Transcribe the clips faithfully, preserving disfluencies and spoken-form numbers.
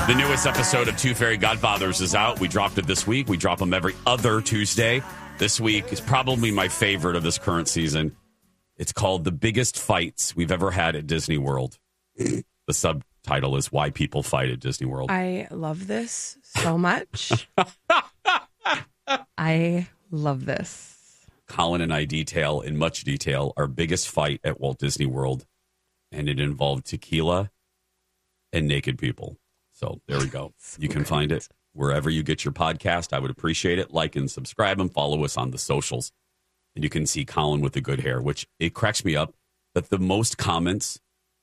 The newest episode of Two Fairy Godfathers is out. We dropped it this week. We drop them every other Tuesday. This week is probably my favorite of this current season. It's called The Biggest Fights We've Ever Had at Disney World. The subtitle is Why People Fight at Disney World. I love this so much. I love this. Colin and I detail in much detail our biggest fight at Walt Disney World, and it involved tequila and naked people. So there we go. So you can great. Find it wherever you get your podcast. I would appreciate it. Like and subscribe and follow us on the socials. And you can see Colin with the good hair, which it cracks me up that the most comments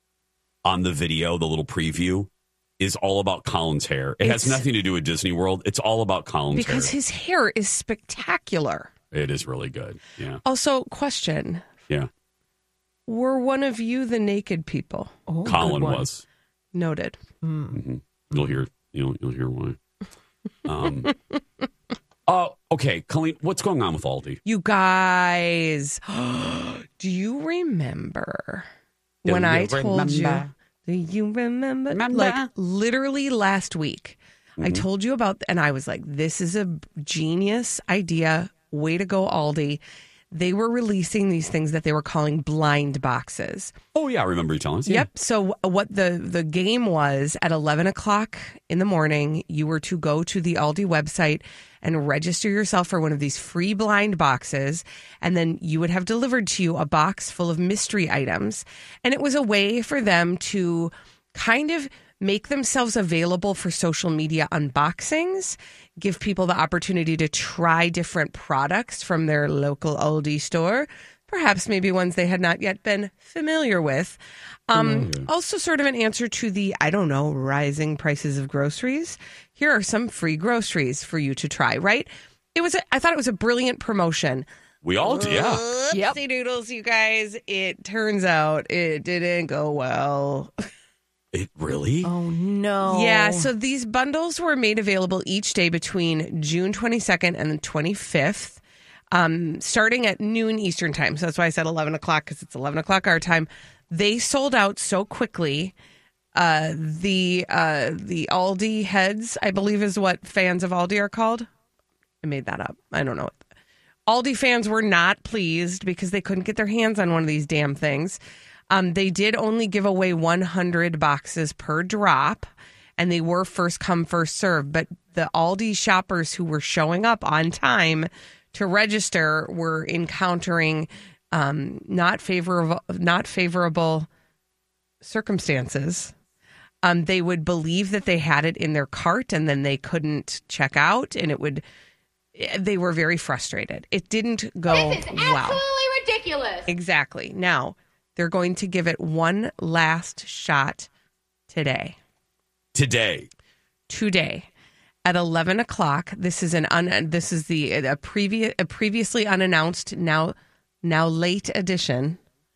on the video, the little preview, is all about Colin's hair. It it's, has nothing to do with Disney World. It's all about Colin's because hair. Because his hair is spectacular. It is really good. Yeah. Also, question. Yeah. Were one of you the naked people? Oh, Colin was. Noted. Mm. Mm-hmm. You'll hear. You'll you'll hear why. Um. Oh, okay, Colleen. What's going on with Aldi? You guys, do you remember do when you I told remember? you? Do you remember? remember? Like literally last week, mm-hmm. I told you about, and I was like, "This is a genius idea. Way to go, Aldi." They were releasing these things that they were calling blind boxes. Oh, yeah. I remember you telling us. Yeah. Yep. So what the, the game was at eleven o'clock in the morning, you were to go to the Aldi website and register yourself for one of these free blind boxes. And then you would have delivered to you a box full of mystery items. And it was a way for them to kind of make themselves available for social media unboxings, give people the opportunity to try different products from their local Aldi store, perhaps maybe ones they had not yet been familiar with. Um, mm. Also sort of an answer to the, I don't know, rising prices of groceries. Here are some free groceries for you to try, right? It was, a, I thought it was a brilliant promotion. We all did, yeah. Oopsie yep. doodles, you guys. It turns out it didn't go well. It really? Oh, no. Yeah, so these bundles were made available each day between June twenty-second and the twenty-fifth, um, starting at noon Eastern time. So that's why I said eleven o'clock, because it's eleven o'clock our time. They sold out so quickly. Uh, the uh, the Aldi heads, I believe is what fans of Aldi are called. I made that up. I don't know. Aldi fans were not pleased because they couldn't get their hands on one of these damn things. Um, they did only give away one hundred boxes per drop, and they were first come, first serve. But the Aldi shoppers who were showing up on time to register were encountering um, not favorable, not favorable circumstances. Um, they would believe that they had it in their cart, and then they couldn't check out, and it would. They were very frustrated. It didn't go well. This is absolutely ridiculous. Exactly. Now. They're going to give it one last shot today. Today. Today. At eleven o'clock. This is an un, this is the a previous a previously unannounced now now late edition.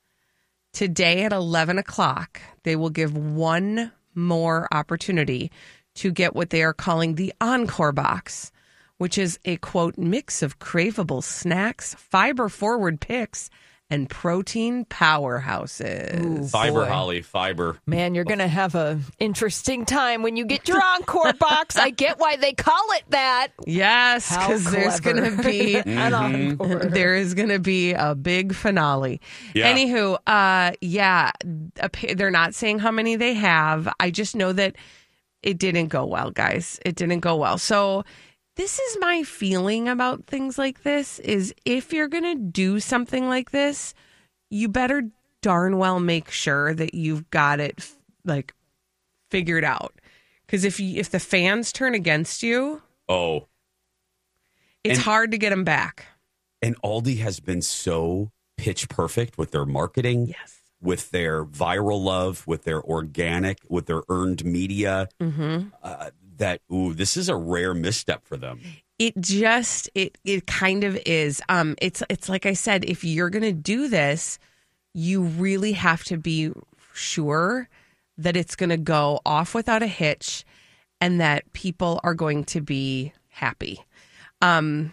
Today at eleven o'clock, they will give one more opportunity to get what they are calling the Encore box, which is a quote mix of craveable snacks, fiber forward picks, and protein powerhouses. Ooh, fiber, boy. Holly, fiber. Man, you're going to have a interesting time when you get your Encore box. I get why they call it that. Yes, because there's going to be an Encore. There is going to be a big finale. Yeah. Anywho, uh, yeah, they're not saying how many they have. I just know that it didn't go well, guys. It didn't go well. So. This is my feeling about things like this, is if you're going to do something like this, you better darn well make sure that you've got it, like, figured out. Because if you, if the fans turn against you, oh, it's and, hard to get them back. And Aldi has been so pitch perfect with their marketing, yes, with their viral love, with their organic, with their earned media. Mm-hmm. Uh, that, ooh, this is a rare misstep for them. It just, it it kind of is. Um, it's it's like I said, if you're going to do this, you really have to be sure that it's going to go off without a hitch and that people are going to be happy. Um,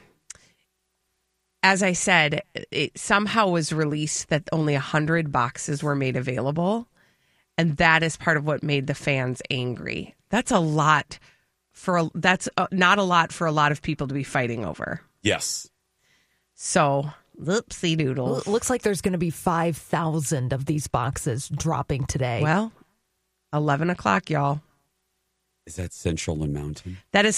as I said, it somehow was released that only one hundred boxes were made available. And that is part of what made the fans angry. That's a lot for a, that's a, not a lot for a lot of people to be fighting over. Yes. So, whoopsie doodles. Looks like there's going to be five thousand of these boxes dropping today. Well, eleven o'clock, y'all. Is that Central and Mountain? That is